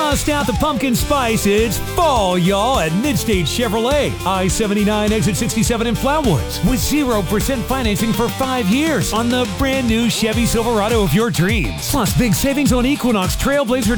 Bust out the pumpkin spice. It's fall, y'all, at Midstate Chevrolet. I-79 exit 67 in Flatwoods. With 0% financing for 5 years on the brand new Chevy Silverado of your dreams. Plus big savings on Equinox, Trailblazer,